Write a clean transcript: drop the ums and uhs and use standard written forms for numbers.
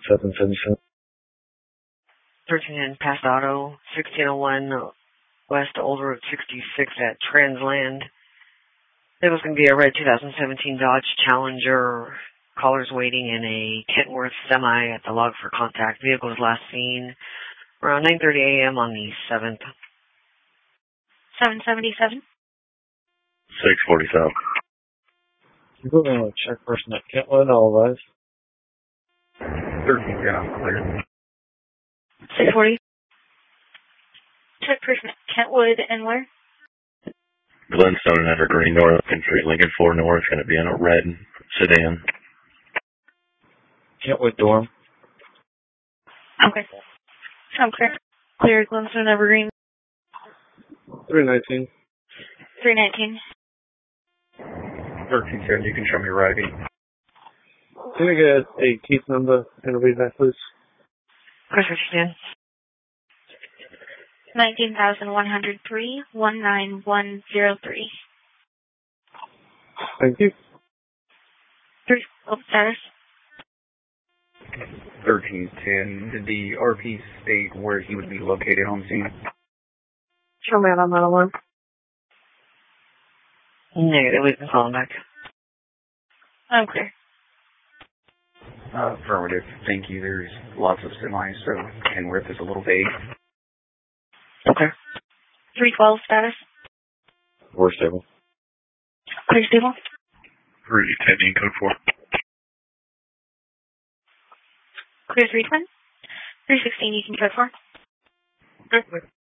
777. 13 past auto, 1601 west Old Road 66 at Transland. There was going to be a red 2017 Dodge Challenger. Callers waiting in a Kentworth semi at the log for contact. Vehicle was last seen around 9:30 a.m. on the 7th. 777? 647. You're going to check person at Kentwood, all of us. 13, yeah, clear. 640. Check person at Kentwood and where? Glenstone and Evergreen North Country, Lincoln 4 North, going to be in a red sedan. Kentwood dorm. Okay. I'm clear. Clear, Glenstone, Evergreen. 319. 319. 1310, you can show me your ID. Can I get a case number and read that, please? Of course, what you did. 19,103, 19103. Thank you. Status. 1310, did the RP state where he would be located on scene? Show me on that one. Negative, we can call him back. I'm clear. Affirmative, thank you. There's lots of semis, so Kenworth is a little vague. Okay. 312 status. We're stable. Clear stable. 310, code 4. Clear 310. 316, you can code 4. Okay.